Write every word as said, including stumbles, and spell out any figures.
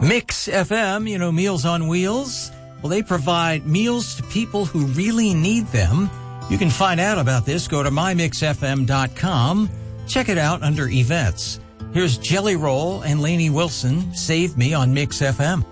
Mix F M, you know, Meals on Wheels. Well, they provide meals to people who really need them. You can find out about this. Go to my mix f m dot com. Check it out under events. Here's Jelly Roll and Lainey Wilson, Save Me on Mix F M.